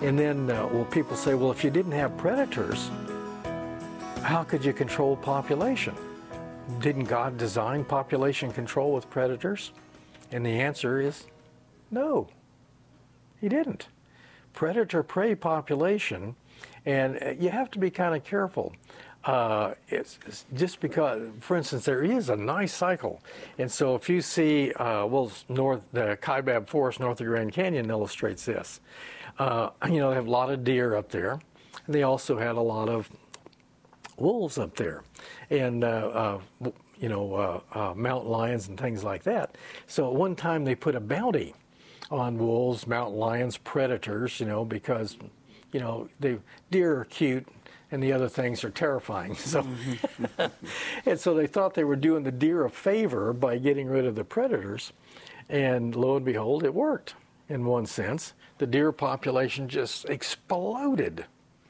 And then, well, people say, well, if you didn't have predators, how could you control population? Didn't God design population control with predators? And the answer is no, he didn't. Predator-prey population, and you have to be kind of careful. It's just because, for instance, there is a nice cycle. And so if you see, the Kaibab Forest north of Grand Canyon illustrates this. They have a lot of deer up there. They also had a lot of wolves up there, and mountain lions and things like that. So at one time they put a bounty on wolves, mountain lions, predators, because, the deer are cute and the other things are terrifying. So, and so they thought they were doing the deer a favor by getting rid of the predators, and lo and behold, it worked in one sense. The deer population just exploded.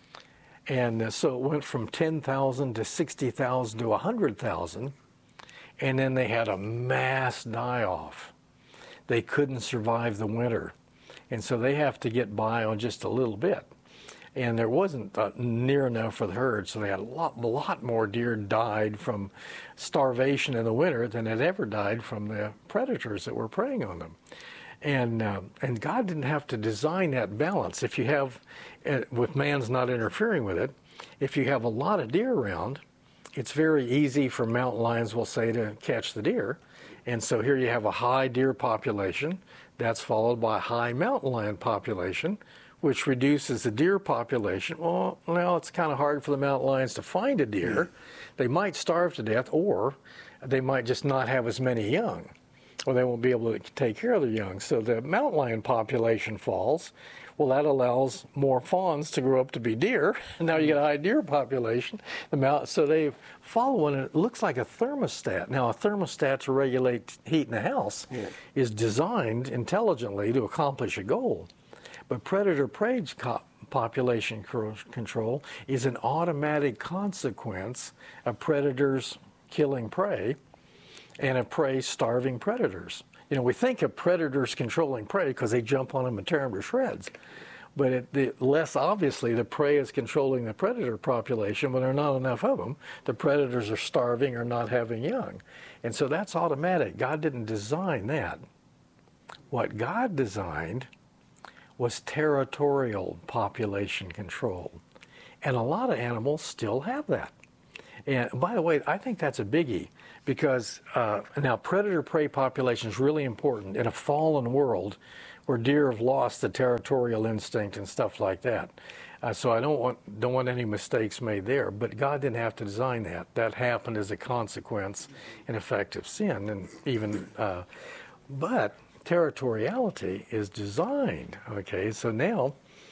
And so it went from 10,000 to 60,000 to 100,000, and then they had a mass die-off. They couldn't survive the winter, and so they have to get by on just a little bit. And there wasn't near enough for the herd, so they had a lot more deer died from starvation in the winter than had ever died from the predators that were preying on them. And God didn't have to design that balance. If you have, with man's not interfering with it, if you have a lot of deer around, it's very easy for mountain lions, we'll say, to catch the deer. And so here you have a high deer population. That's followed by a high mountain lion population, which reduces the deer population. Well, now it's kind of hard for the mountain lions to find a deer. They might starve to death, or they might just not have as many young, or they won't be able to take care of their young. So the mountain lion population falls. Well, that allows more fawns to grow up to be deer. And now you get a high deer population. So they follow, and it looks like a thermostat. Now, a thermostat to regulate heat in the house is designed intelligently to accomplish a goal. But predator-prey population control is an automatic consequence of predators killing prey and of prey starving predators. We think of predators controlling prey because they jump on them and tear them to shreds. But less obviously, the prey is controlling the predator population when there are not enough of them. The predators are starving or not having young. And so that's automatic. God didn't design that. What God designed was territorial population control. And a lot of animals still have that. And by the way, I think that's a biggie, because now predator-prey population is really important in a fallen world where deer have lost the territorial instinct and stuff like that. So I don't want any mistakes made there. But God didn't have to design that. That happened as a consequence, in effect, of sin. And even, but territoriality is designed. Okay, so now.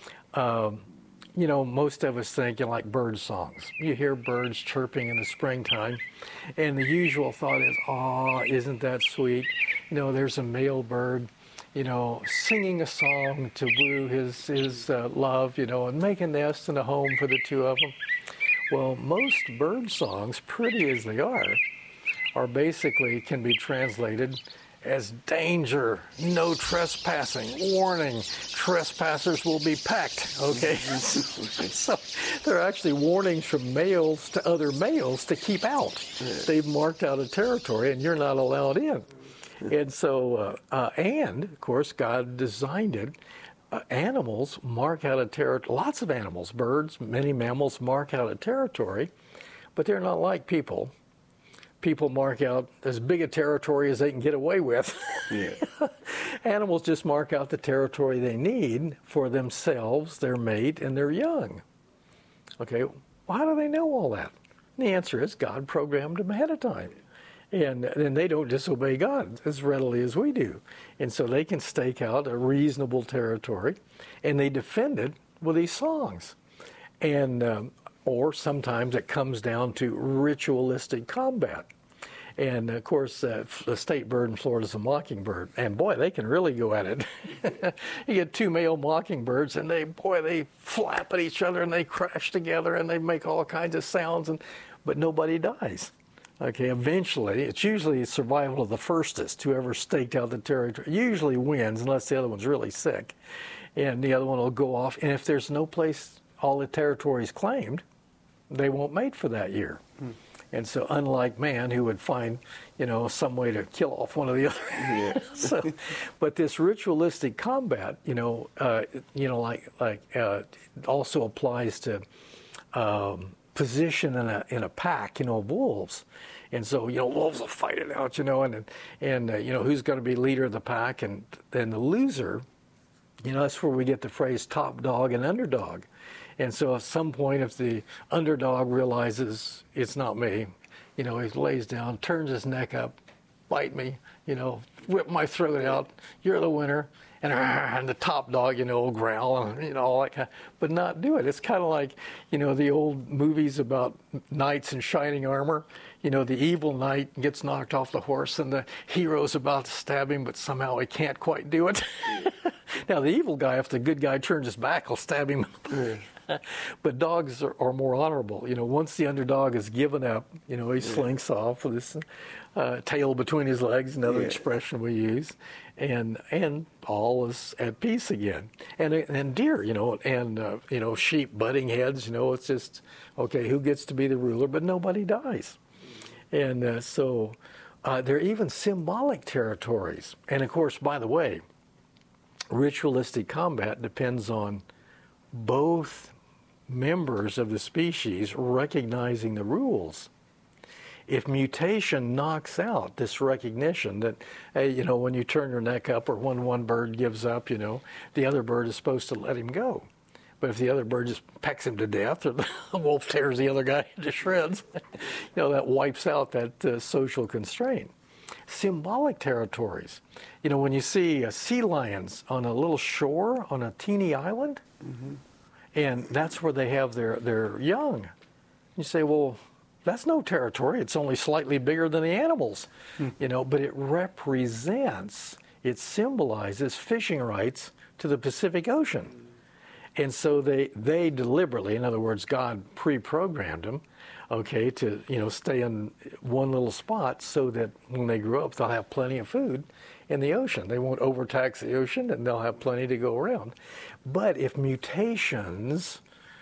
Most of us think like bird songs. You hear birds chirping in the springtime, and the usual thought is, "Oh, isn't that sweet?" There's a male bird, singing a song to woo his love, and make a nest and a home for the two of them. Well, most bird songs, pretty as they are basically can be translated as danger, no trespassing, warning, trespassers will be pecked, okay? So they're actually warnings from males to other males to keep out. They've marked out a territory and you're not allowed in. And so, and of course, God designed it. Animals mark out a territory, lots of animals, birds, many mammals mark out a territory, but they're not like people. People mark out as big a territory as they can get away with. Animals just mark out the territory they need for themselves, their mate, and their young. Okay, well, how do they know all that? And the answer is God programmed them ahead of time. And they don't disobey God as readily as we do. And so they can stake out a reasonable territory, and they defend it with these songs. And or sometimes it comes down to ritualistic combat. And of course, the state bird in Florida is a mockingbird. And boy, they can really go at it. You get two male mockingbirds, and they flap at each other, and they crash together, and they make all kinds of sounds, but nobody dies. Okay, eventually, it's usually survival of the firstest, whoever staked out the territory, usually wins, unless the other one's really sick. and the other one will go off. And if there's no place, all the territory is claimed, they won't mate for that year. And so, unlike man, who would find, some way to kill off one of the other. Yeah. But this ritualistic combat, also applies to position in a pack, of wolves. And so, wolves will fight it out, and who's going to be leader of the pack, and then the loser. That's where we get the phrase top dog and underdog. And so at some point, if the underdog realizes it's not me, he lays down, turns his neck up, bite me, whip my throat out, you're the winner. And the top dog, will growl and, all that kind of, but not do it. It's kind of like, the old movies about knights in shining armor. The evil knight gets knocked off the horse and the hero's about to stab him, but somehow he can't quite do it. Now, the evil guy, if the good guy turns his back, will stab him. But dogs are more honorable. Once the underdog is given up, he slinks off with his tail between his legs, another expression we use, and all is at peace again. And deer, and sheep butting heads, it's just, okay, who gets to be the ruler? But nobody dies. And so there are even symbolic territories. And of course, by the way, ritualistic combat depends on both members of the species recognizing the rules. If mutation knocks out this recognition that, hey, when you turn your neck up or when one bird gives up, the other bird is supposed to let him go. But if the other bird just pecks him to death or the wolf tears the other guy into shreds, that wipes out that social constraint. Symbolic territories. When you see sea lions on a little shore on a teeny island, and that's where they have their young. You say, well, that's no territory. It's only slightly bigger than the animals, but it represents, it symbolizes fishing rights to the Pacific Ocean. And so they deliberately, in other words, God pre-programmed them, to, stay in one little spot so that when they grow up, they'll have plenty of food in the ocean. They won't overtax the ocean and they'll have plenty to go around. But if mutations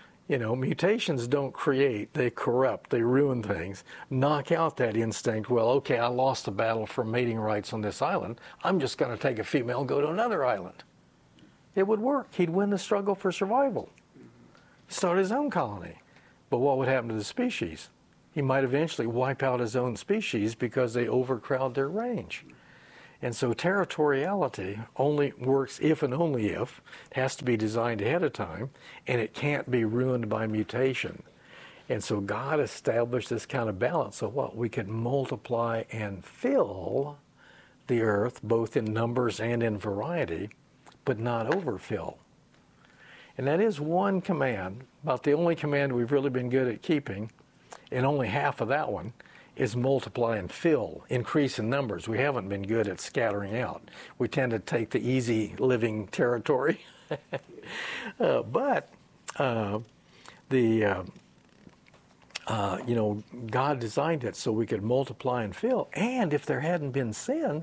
don't create, they corrupt, they ruin things, knock out that instinct, well, okay, I lost the battle for mating rights on this island, I'm just going to take a female and go to another island. It would work. He'd win the struggle for survival. Start his own colony. But what would happen to the species? He might eventually wipe out his own species because they overcrowd their range. And so territoriality only works if and only if it has to be designed ahead of time, and it can't be ruined by mutation. And so God established this kind of balance so what? We could multiply and fill the earth, both in numbers and in variety, but not overfill. And that is one command, about the only command we've really been good at keeping, and only half of that one is multiply and fill, increase in numbers. We haven't been good at scattering out. We tend to take the easy living territory. But God designed it so we could multiply and fill. And if there hadn't been sin,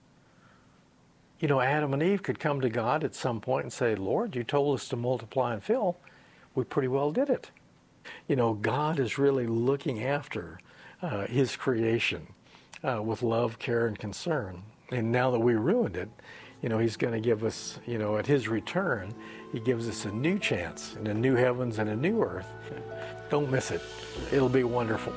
Adam and Eve could come to God at some point and say, Lord, you told us to multiply and fill. We pretty well did it. God is really looking after his creation with love, care, and concern. And now that we ruined it, he's going to give us, at his return, he gives us a new chance and a new heavens and a new earth. Don't miss it. It'll be wonderful.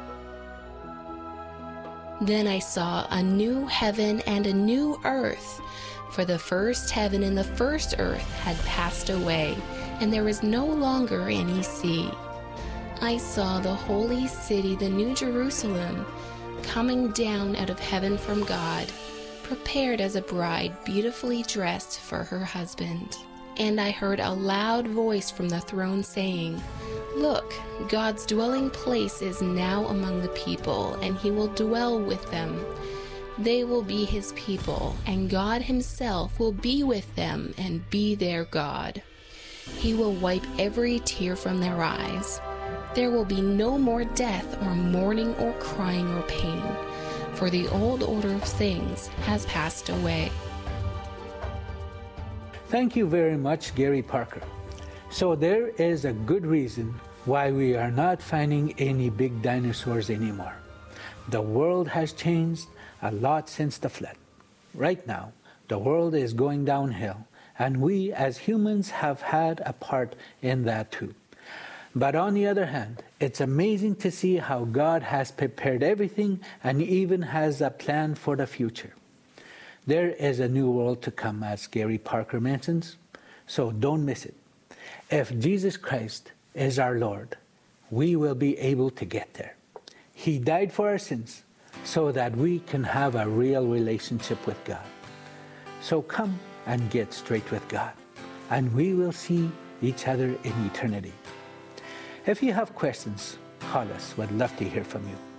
Then I saw a new heaven and a new earth, for the first heaven and the first earth had passed away, and there was no longer any sea. I saw the holy city, the New Jerusalem, coming down out of heaven from God, prepared as a bride beautifully dressed for her husband. And I heard a loud voice from the throne saying, Look, God's dwelling place is now among the people, and he will dwell with them. They will be his people, and God himself will be with them and be their God. He will wipe every tear from their eyes. There will be no more death or mourning or crying or pain, for the old order of things has passed away. Thank you very much, Gary Parker. So there is a good reason why we are not finding any big dinosaurs anymore. The world has changed a lot since the flood. Right now, the world is going downhill, and we as humans have had a part in that too. But on the other hand, it's amazing to see how God has prepared everything and even has a plan for the future. There is a new world to come, as Gary Parker mentions, so don't miss it. If Jesus Christ is our Lord, we will be able to get there. He died for our sins so that we can have a real relationship with God. So come and get straight with God, and we will see each other in eternity. If you have questions, call us. We'd love to hear from you.